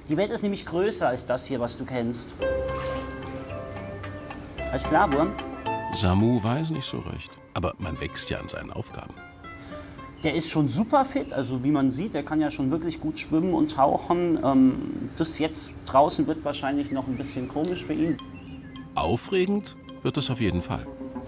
Die Welt ist nämlich größer als das hier, was du kennst. Alles klar, Wurm? Samu weiß nicht so recht, aber man wächst ja an seinen Aufgaben. Der ist schon super fit, also wie man sieht, der kann ja schon wirklich gut schwimmen und tauchen. Das jetzt draußen wird wahrscheinlich noch ein bisschen komisch für ihn. Aufregend wird es auf jeden Fall.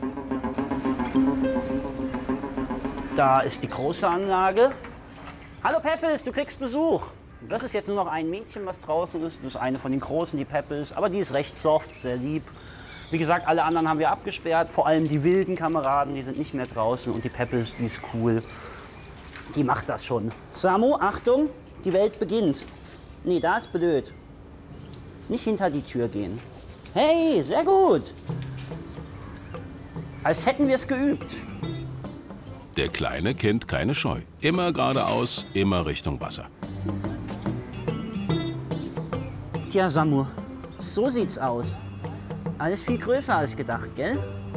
Da ist die große Anlage. Hallo Peppels, du kriegst Besuch. Das ist jetzt nur noch ein Mädchen, was draußen ist. Das ist eine von den Großen, die Peppels. Aber die ist recht soft, sehr lieb. Wie gesagt, alle anderen haben wir abgesperrt. Vor allem die wilden Kameraden, die sind nicht mehr draußen. Und die Peppels, die ist cool. Die macht das schon. Samu, Achtung, die Welt beginnt. Nee, da ist blöd. Nicht hinter die Tür gehen. Hey, sehr gut. Als hätten wir es geübt. Der Kleine kennt keine Scheu. Immer geradeaus, immer Richtung Wasser. Tja, Samu, so sieht's aus. Alles viel größer als gedacht, gell?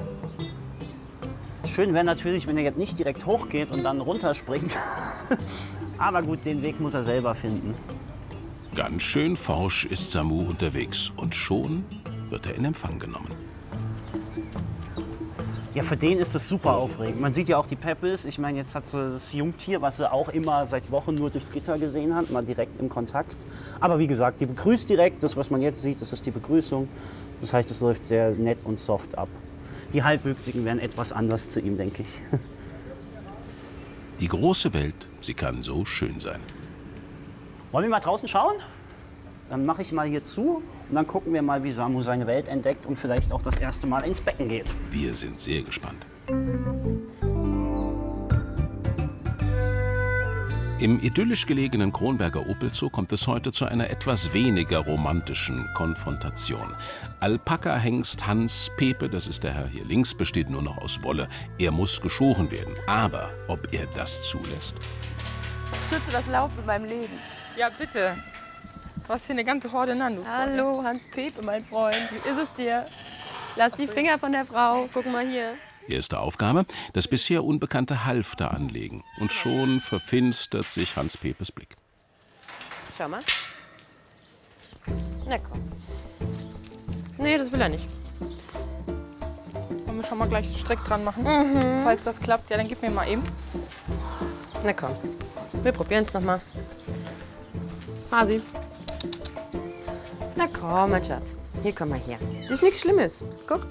Schön wäre natürlich, wenn er jetzt nicht direkt hochgeht und dann runterspringt. Aber gut, den Weg muss er selber finden. Ganz schön forsch ist Samu unterwegs und schon wird er in Empfang genommen. Ja, für den ist es super aufregend. Man sieht ja auch die Peppels. Ich meine, jetzt hat sie das Jungtier, was sie auch immer seit Wochen nur durchs Gitter gesehen hat, mal direkt im Kontakt. Aber wie gesagt, die begrüßt direkt. Das, was man jetzt sieht, das ist die Begrüßung. Das heißt, es läuft sehr nett und soft ab. Die Halbwüchsigen werden etwas anders zu ihm, denke ich. Die große Welt, sie kann so schön sein. Wollen wir mal draußen schauen? Dann mache ich mal hier zu und dann gucken wir mal, wie Samu seine Welt entdeckt und vielleicht auch das erste Mal ins Becken geht. Wir sind sehr gespannt. Im idyllisch gelegenen Kronberger Opelzoo kommt es heute zu einer etwas weniger romantischen Konfrontation. Alpaka-Hengst Hans Pepe, das ist der Herr hier links, besteht nur noch aus Wolle. Er muss geschoren werden. Aber ob er das zulässt? Ich schütze das Laub in meinem Leben. Ja, bitte. Du hast hier eine ganze Horde Nandus. Hallo, Hans Pepe, mein Freund. Wie ist es dir? Lass die Finger von der Frau. Guck mal hier. Erste Aufgabe, das bisher unbekannte Halfter anlegen. Und schon verfinstert sich Hans Pepes Blick. Schau mal. Na komm. Nee, das will er nicht. Wollen wir schon mal gleich Strick dran machen? Falls das klappt, ja, dann gib mir mal eben. Na komm. Wir probieren es noch mal. Hasi. Na komm, mein Schatz. Hier, komm mal her. Das ist nichts Schlimmes. Guck.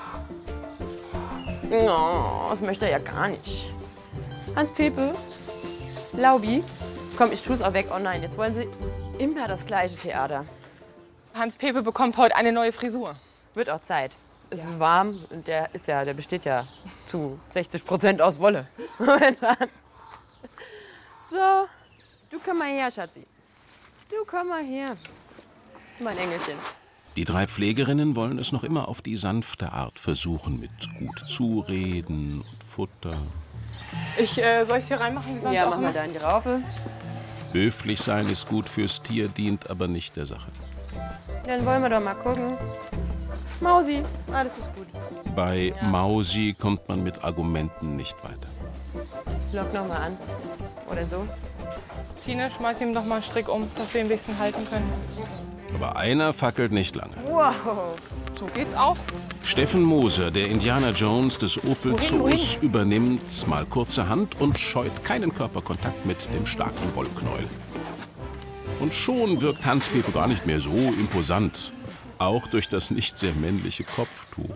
Oh, das möchte er ja gar nicht. Hans Pepe. Laubi. Komm, ich tue es auch weg. Oh nein, jetzt wollen sie immer das gleiche Theater. Hans Pepe bekommt heute eine neue Frisur. Wird auch Zeit. Es ist warm und der besteht ja zu 60% aus Wolle. Momentan. So, du komm mal her, Schatzi. Du komm mal her, mein Engelchen. Die drei Pflegerinnen wollen es noch immer auf die sanfte Art versuchen, mit gut Zureden und Futter. Soll ich es hier reinmachen? Wie sonst Ja, auch mach mal immer? da in die Raufe. Höflich sein ist gut fürs Tier, dient aber nicht der Sache. Dann wollen wir doch mal gucken. Mausi, alles ist gut. Bei Mausi kommt man mit Argumenten nicht weiter. Lock noch mal an. Oder so. Tine, schmeiß ihm doch mal einen Strick um, dass wir ihn ein bisschen halten können. Aber einer fackelt nicht lange. Wow. So geht's auch. Steffen Moser, der Indiana Jones des Opelzoos, übernimmt mal kurzerhand und scheut keinen Körperkontakt mit dem starken Wollknäuel. Und schon wirkt Hans Pepe gar nicht mehr so imposant. Auch durch das nicht sehr männliche Kopftuch.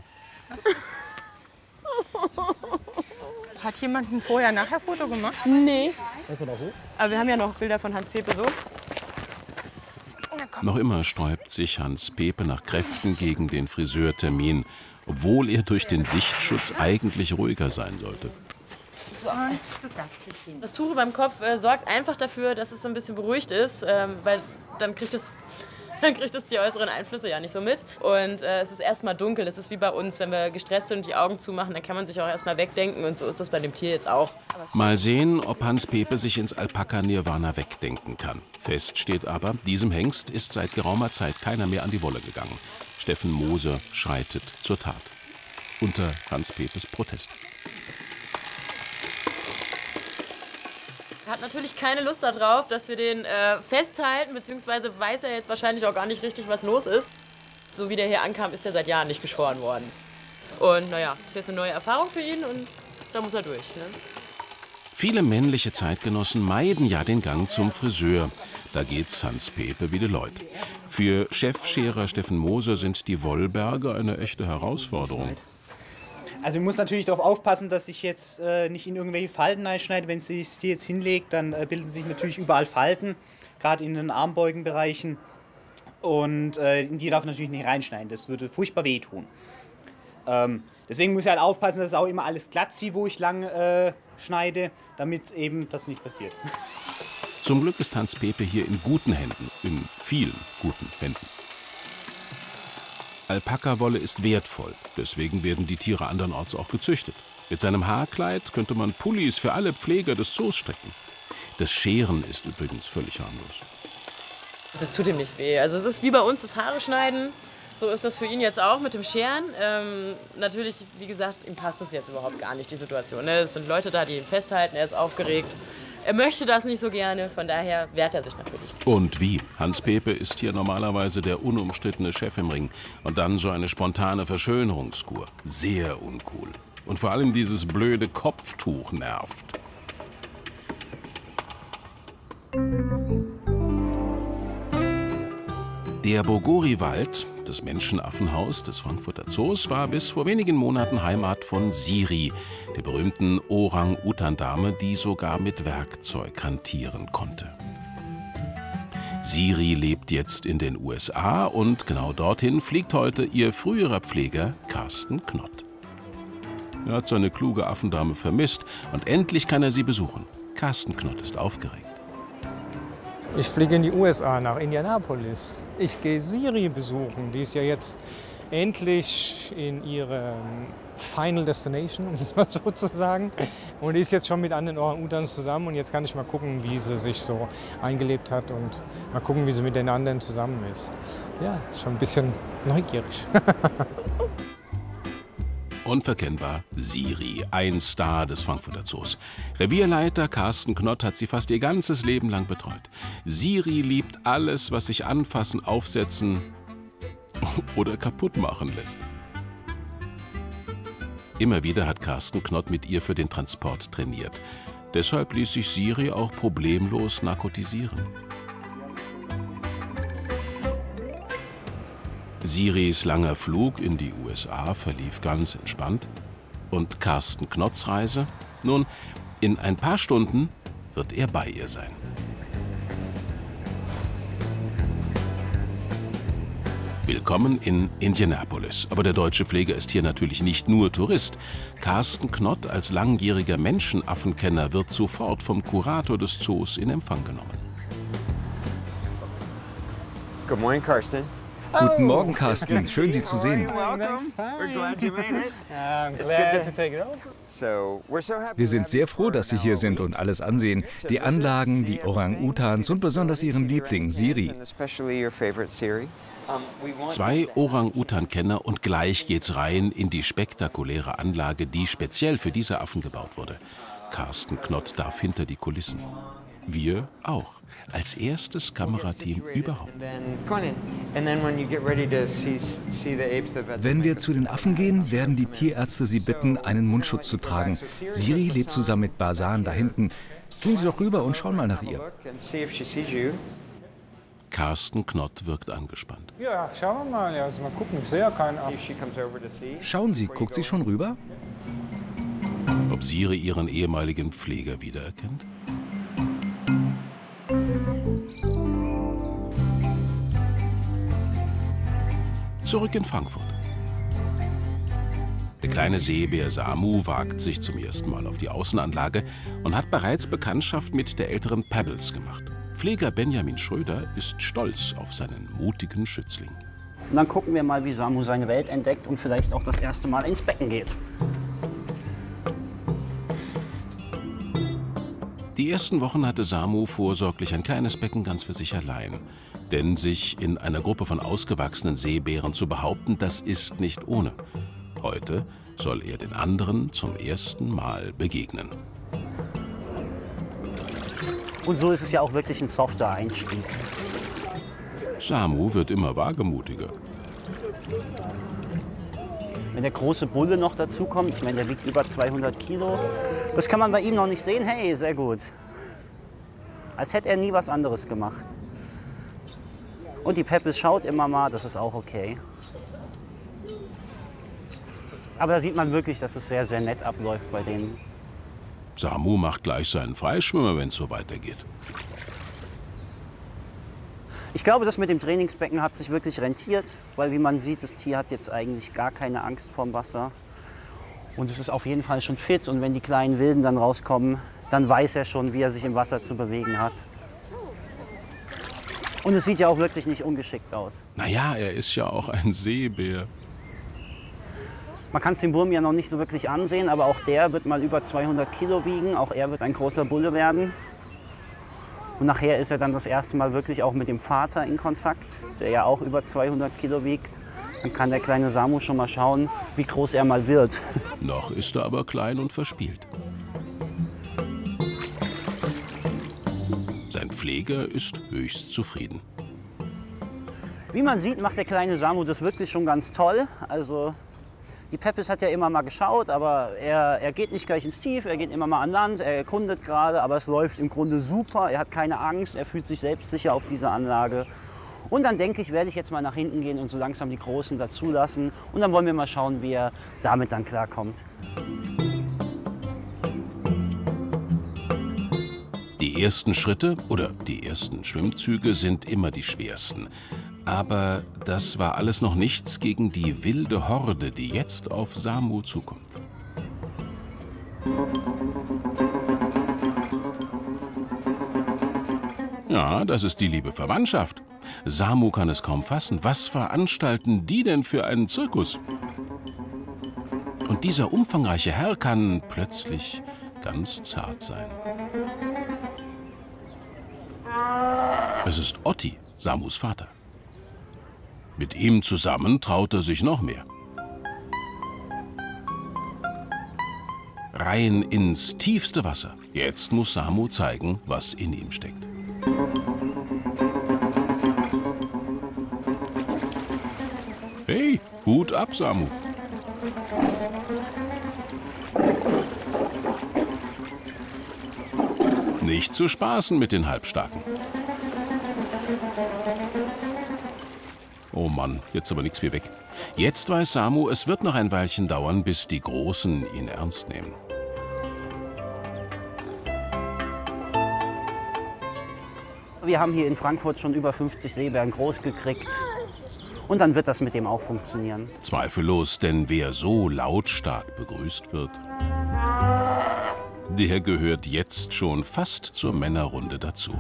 Hat jemand ein Vorher-Nachher-Foto gemacht? Nee. Aber wir haben ja noch Bilder von Hans Pepe so. Noch immer sträubt sich Hans Pepe nach Kräften gegen den Friseurtermin, obwohl er durch den Sichtschutz eigentlich ruhiger sein sollte. Das Tuch beim Kopf sorgt einfach dafür, dass es ein bisschen beruhigt ist, weil dann kriegt es die äußeren Einflüsse ja nicht so mit. Und es ist erstmal dunkel. Das ist wie bei uns, wenn wir gestresst sind und die Augen zumachen, dann kann man sich auch erstmal wegdenken. Und so ist das bei dem Tier jetzt auch. Mal sehen, ob Hans Pepe sich ins Alpaka-Nirvana wegdenken kann. Fest steht aber, diesem Hengst ist seit geraumer Zeit keiner mehr an die Wolle gegangen. Steffen Moser schreitet zur Tat. Unter Hans Pepes Protest. hat natürlich keine Lust darauf, dass wir den festhalten, beziehungsweise weiß er jetzt wahrscheinlich auch gar nicht richtig, was los ist. So wie der hier ankam, ist er seit Jahren nicht geschoren worden. Und naja, ist jetzt eine neue Erfahrung für ihn und da muss er durch. Ne? Viele männliche Zeitgenossen meiden ja den Gang zum Friseur. Da geht's Hans-Pepe wie de Leut. Für Chefscherer Steffen Moser sind die Wollberge eine echte Herausforderung. Also ich muss natürlich darauf aufpassen, dass ich jetzt nicht in irgendwelche Falten einschneide. Wenn sie es jetzt hinlegt, dann bilden sich natürlich überall Falten, gerade in den Armbeugenbereichen. Und in die darf ich natürlich nicht reinschneiden, das würde furchtbar wehtun. Deswegen muss ich halt aufpassen, dass es auch immer alles glatt ziehe, wo ich lang schneide, damit eben das nicht passiert. Zum Glück ist Hans-Pepe hier in guten Händen, in vielen guten Händen. Alpakawolle ist wertvoll, deswegen werden die Tiere andernorts auch gezüchtet. Mit seinem Haarkleid könnte man Pullis für alle Pfleger des Zoos stricken. Das Scheren ist übrigens völlig harmlos. Das tut ihm nicht weh. Also es ist wie bei uns das Haare schneiden. So ist das für ihn jetzt auch mit dem Scheren. Natürlich, wie gesagt, ihm passt das jetzt überhaupt gar nicht, die Situation. Ne? Es sind Leute da, die ihn festhalten, er ist aufgeregt. Er möchte das nicht so gerne, von daher wehrt er sich natürlich. Und wie? Hans-Pepe ist hier normalerweise der unumstrittene Chef im Ring. Und dann so eine spontane Verschönerungskur. Sehr uncool. Und vor allem dieses blöde Kopftuch nervt. Der Bogori-Wald, das Menschenaffenhaus des Frankfurter Zoos, war bis vor wenigen Monaten Heimat von Siri, der berühmten Orang-Utan-Dame, die sogar mit Werkzeug hantieren konnte. Siri lebt jetzt in den USA und genau dorthin fliegt heute ihr früherer Pfleger Carsten Knott. Er hat seine kluge Affendame vermisst und endlich kann er sie besuchen. Carsten Knott ist aufgeregt. Ich fliege in die USA, nach Indianapolis. Ich gehe Siri besuchen. Die ist ja jetzt endlich in ihrer Final Destination, um es mal so zu sagen. Und die ist jetzt schon mit anderen Orang-Utans zusammen. Und jetzt kann ich mal gucken, wie sie sich so eingelebt hat und mal gucken, wie sie mit den anderen zusammen ist. Ja, schon ein bisschen neugierig. Unverkennbar Siri, ein Star des Frankfurter Zoos. Revierleiter Carsten Knott hat sie fast ihr ganzes Leben lang betreut. Siri liebt alles, was sich anfassen, aufsetzen oder kaputt machen lässt. Immer wieder hat Carsten Knott mit ihr für den Transport trainiert. Deshalb ließ sich Siri auch problemlos narkotisieren. Siris langer Flug in die USA verlief ganz entspannt. Und Carsten Knotts Reise? Nun, in ein paar Stunden wird er bei ihr sein. Willkommen in Indianapolis. Aber der deutsche Pfleger ist hier natürlich nicht nur Tourist. Carsten Knott als langjähriger Menschenaffenkenner wird sofort vom Kurator des Zoos in Empfang genommen. Good morning, Carsten. Guten Morgen, Carsten. Schön, Sie zu sehen. Wir sind sehr froh, dass Sie hier sind und alles ansehen. Die Anlagen, die Orang-Utans und besonders Ihren Liebling, Siri. 2 Orang-Utan-Kenner und gleich geht's rein in die spektakuläre Anlage, die speziell für diese Affen gebaut wurde. Carsten Knott darf hinter die Kulissen. Wir auch. Als erstes Kamerateam überhaupt. Wenn wir zu den Affen gehen, werden die Tierärzte Sie bitten, einen Mundschutz zu tragen. Siri lebt zusammen mit Basan da hinten. Gehen Sie doch rüber und schauen mal nach ihr. Carsten Knott wirkt angespannt. Ja, schauen wir mal. Also mal gucken, ich sehe ja keinen Affen. Schauen Sie, guckt sie schon rüber? Ob Siri ihren ehemaligen Pfleger wiedererkennt? Zurück in Frankfurt. Der kleine Seebär Samu wagt sich zum ersten Mal auf die Außenanlage und hat bereits Bekanntschaft mit der älteren Pebbles gemacht. Pfleger Benjamin Schröder ist stolz auf seinen mutigen Schützling. Und dann gucken wir mal, wie Samu seine Welt entdeckt und vielleicht auch das erste Mal ins Becken geht. Die ersten Wochen hatte Samu vorsorglich ein kleines Becken ganz für sich allein. Denn sich in einer Gruppe von ausgewachsenen Seebären zu behaupten, das ist nicht ohne. Heute soll er den anderen zum ersten Mal begegnen. Und so ist es ja auch wirklich ein softer Einstieg. Samu wird immer wagemutiger. Wenn der große Bulle noch dazu kommt, ich meine, der wiegt über 200 Kilo, das kann man bei ihm noch nicht sehen. Hey, sehr gut. Als hätte er nie was anderes gemacht. Und die Peppes schaut immer mal, das ist auch okay. Aber da sieht man wirklich, dass es sehr, sehr nett abläuft bei denen. Samu macht gleich seinen Freischwimmer, wenn es so weitergeht. Ich glaube, das mit dem Trainingsbecken hat sich wirklich rentiert, weil wie man sieht, das Tier hat jetzt eigentlich gar keine Angst vorm Wasser. Und es ist auf jeden Fall schon fit und wenn die kleinen Wilden dann rauskommen, dann weiß er schon, wie er sich im Wasser zu bewegen hat. Und es sieht ja auch wirklich nicht ungeschickt aus. Naja, er ist ja auch ein Seebär. Man kann es dem Wurm ja noch nicht so wirklich ansehen, aber auch der wird mal über 200 Kilo wiegen. Auch er wird ein großer Bulle werden. Und nachher ist er dann das erste Mal wirklich auch mit dem Vater in Kontakt, der ja auch über 200 Kilo wiegt. Dann kann der kleine Samu schon mal schauen, wie groß er mal wird. Noch ist er aber klein und verspielt. Sein Pfleger ist höchst zufrieden. Wie man sieht, macht der kleine Samu das wirklich schon ganz toll. Also die Peppes hat ja immer mal geschaut, aber er geht nicht gleich ins Tief, er geht immer mal an Land, er erkundet gerade, aber es läuft im Grunde super, er hat keine Angst, er fühlt sich selbstsicher auf dieser Anlage. Und dann denke ich, werde ich jetzt mal nach hinten gehen und so langsam die Großen dazulassen und dann wollen wir mal schauen, wie er damit dann klarkommt. Die ersten Schritte oder die ersten Schwimmzüge sind immer die schwersten. Aber das war alles noch nichts gegen die wilde Horde, die jetzt auf Samu zukommt. Ja, das ist die liebe Verwandtschaft. Samu kann es kaum fassen. Was veranstalten die denn für einen Zirkus? Und dieser umfangreiche Herr kann plötzlich ganz zart sein. Es ist Otti, Samus Vater. Mit ihm zusammen traut er sich noch mehr. Rein ins tiefste Wasser. Jetzt muss Samu zeigen, was in ihm steckt. Hey, Hut ab, Samu. Nicht zu spaßen mit den Halbstarken. Oh Mann, jetzt aber nichts wie weg. Jetzt weiß Samu, es wird noch ein Weilchen dauern, bis die Großen ihn ernst nehmen. Wir haben hier in Frankfurt schon über 50 Seebären groß gekriegt. Und dann wird das mit dem auch funktionieren. Zweifellos, denn wer so lautstark begrüßt wird, der gehört jetzt schon fast zur Männerrunde dazu.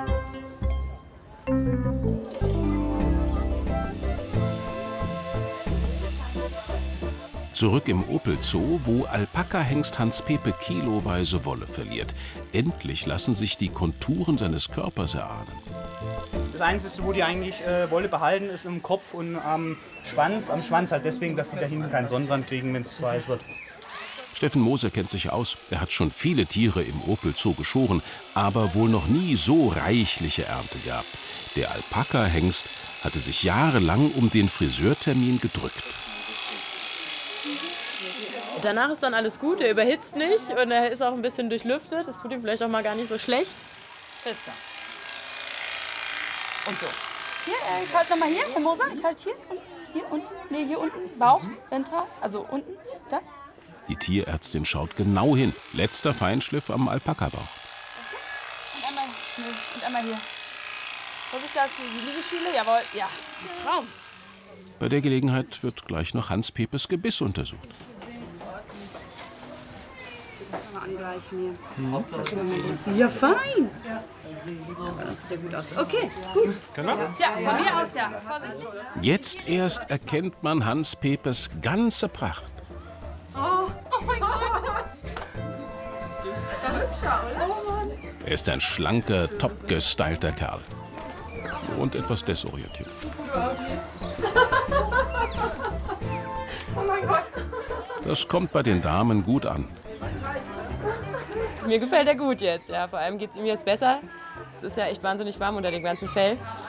Zurück im Opel Zoo, wo Alpaka-Hengst Hans-Pepe kiloweise Wolle verliert. Endlich lassen sich die Konturen seines Körpers erahnen. Das Einzige, wo die eigentlich Wolle behalten, ist im Kopf und am Schwanz. Am Schwanz halt deswegen, dass sie da hinten keinen Sonnenbrand kriegen, wenn es zu heiß wird. Steffen Moser kennt sich aus. Er hat schon viele Tiere im Opel Zoo geschoren, aber wohl noch nie so reichliche Ernte gehabt. Der Alpaka-Hengst hatte sich jahrelang um den Friseurtermin gedrückt. Danach ist dann alles gut, er überhitzt nicht und er ist auch ein bisschen durchlüftet. Das tut ihm vielleicht auch mal gar nicht so schlecht. Fester. Und so. Hier, ich halte nochmal hier, Herr Moser, ich halte hier. Hier unten, nee, hier unten, Bauch, ventral, also unten, da. Die Tierärztin schaut genau hin. Letzter Feinschliff am Alpaka-Bauch. Und einmal hier. Vorsicht, da ist die Liegestühle, jawohl, ja. Traum. Bei der Gelegenheit wird gleich noch Hans-Pepes Gebiss untersucht. Ja, fein. Das sieht gut aus. Okay, gut. Ja, von mir aus, ja. Vorsichtig. Jetzt erst erkennt man Hans-Pepes ganze Pracht. Oh mein Gott. Ist doch hübscher, oder? Oh Mann. Er ist ein schlanker, top gestylter Kerl. Und etwas desorientiert. Oh mein Gott. Das kommt bei den Damen gut an. Mir gefällt er gut jetzt, ja. Vor allem geht es ihm jetzt besser. Es ist ja echt wahnsinnig warm unter dem ganzen Fell.